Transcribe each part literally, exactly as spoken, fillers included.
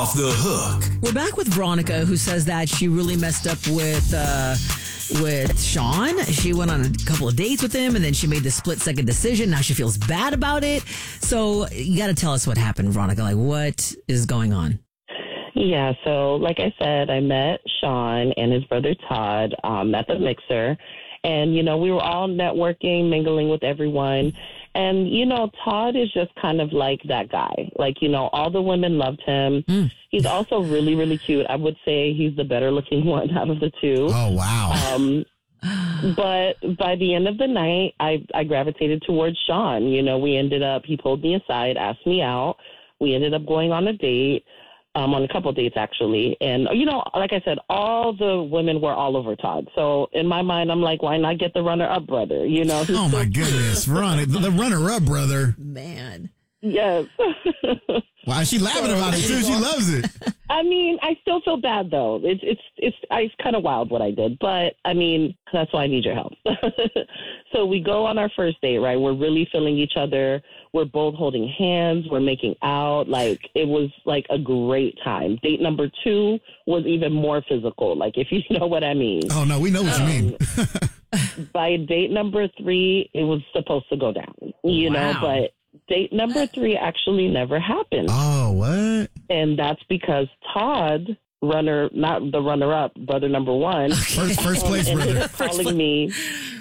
Off the hook. We're back with Veronica, who says that she really messed up with uh, with Sean. She went on a couple of dates with him, and then she made the split second decision. Now she feels bad about it. So you got to tell us what happened, Veronica. Like, what is going on? Yeah, so like I said, I met Sean and his brother Todd um, at the Mixer. And, you know, we were all networking, mingling with everyone. And, you know, Todd is just kind of like that guy. Like, you know, all the women loved him. Mm. He's also really, really cute. I would say he's the better looking one out of the two. Oh, wow. Um, but by the end of the night, I, I gravitated towards Sean. You know, we ended up, he pulled me aside, asked me out. We ended up going on a date. Um, on a couple of dates, actually. And, you know, like I said, all the women were all over Todd. So in my mind, I'm like, why not get the runner-up brother? You know? Oh, my goodness. Ronnie, the runner-up brother. Man. Yes. Wow, she's laughing about it, too. She loves it. I mean, I still feel bad, though. It's it's it's, it's kind of wild what I did. But, I mean, that's why I need your help. So we go on our first date, right? We're really feeling each other. We're both holding hands. We're making out. Like, it was, like, a great time. Date number two was even more physical, like, if you know what I mean. Oh, no, we know what um, you mean. By date number three, it was supposed to go down, you wow. know, but date number three actually never happened. Oh, what? And that's because Todd, runner, not the runner-up, brother number one. First, first place and, brother. And calling me,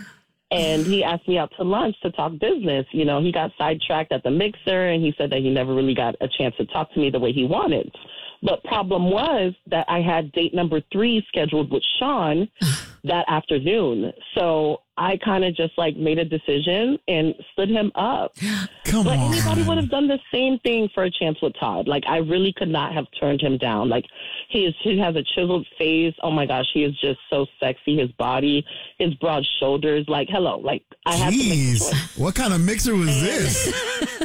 and he asked me out to lunch to talk business. You know, he got sidetracked at the Mixer, and he said that he never really got a chance to talk to me the way he wanted. But problem was that I had date number three scheduled with Sean that afternoon. So I kind of just like made a decision and stood him up. Come but on. anybody would have done the same thing for a chance with Todd. Like, I really could not have turned him down. Like, he is, he has a chiseled face. Oh my gosh, he is just so sexy. His body, his broad shoulders. Like, hello. Like, I had to make a choice. What kind of mixer was this?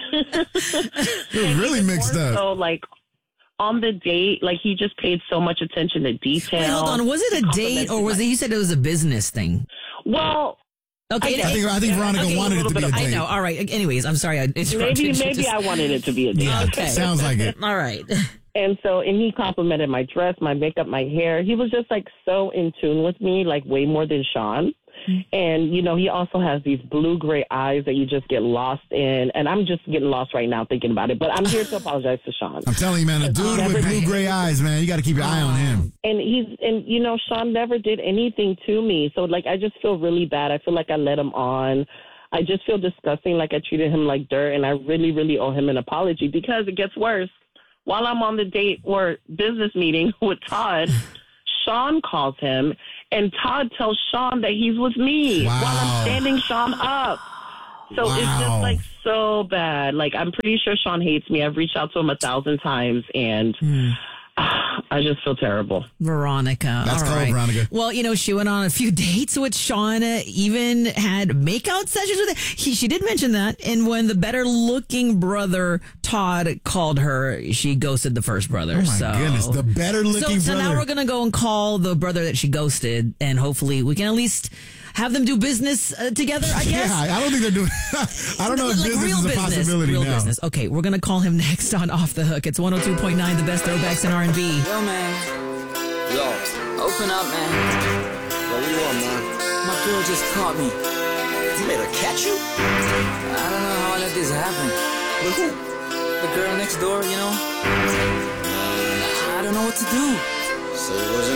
It was really mixed up. So, like, on the date, like, he just paid so much attention to detail. Wait, hold on. Was it a date or was it, you said it was a business thing? Well, okay. I think, I think Veronica okay, wanted it to be a date. I know. All right. Anyways, I'm sorry. I interrupted maybe, you. maybe just... I wanted it to be a date. Yeah, okay. Sounds like it. All right. And so, and he complimented my dress, my makeup, my hair. He was just like so in tune with me, like way more than Sean. And, you know, he also has these blue-gray eyes that you just get lost in. And I'm just getting lost right now thinking about it. But I'm here to apologize to Sean. I'm telling you, man, a dude with blue-gray eyes, man, you got to keep your eye on him. And he's, and, you know, Sean never did anything to me. So, like, I just feel really bad. I feel like I let him on. I just feel disgusting, like I treated him like dirt. And I really, really owe him an apology because it gets worse. While I'm on the date or business meeting with Todd, Sean calls him, and Todd tells Sean that he's with me wow. while I'm standing Sean up. So wow. it's just like so bad. Like, I'm pretty sure Sean hates me. I've reached out to him a thousand times, and mm. I just feel terrible. Veronica. That's all cold, right. Veronica. Well, you know, she went on a few dates with Sean, uh, even had makeout sessions with him. He, she did mention that. And when the better looking brother, Todd, called her, she ghosted the first brother. Oh, my so, goodness. The better looking so, brother. So now we're going to go and call the brother that she ghosted, and hopefully we can at least have them do business uh, together, I guess. Yeah, I don't think they're doing I don't know if like business real is a business, possibility real now. business. Okay, we're going to call him next on Off the Hook. It's one oh two point nine, the best throwbacks in R and B. Yo, man. Yo, open up, man. Yo, what you want, man? My girl just caught me. You made her catch you? I don't know how I let this happen. With who? The girl next door, you know? I don't know what to do. So it wasn't